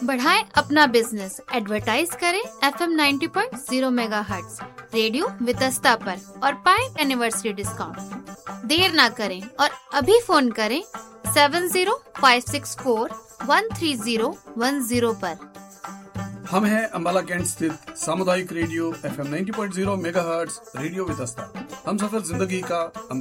बढ़ाएं अपना business, advertise करें FM 90.0 मेगाहर्ट्ज रेडियो वितस्ता पर और पाएं एनिवर्सरी डिस्काउंट। देर ना करें और अभी फोन करें 7056413010 पर। हम हैं अंबाला कैंट स्थित सामुदायिक radio FM 90.0 megahertz radio Vitasta. हम सफर जिंदगी का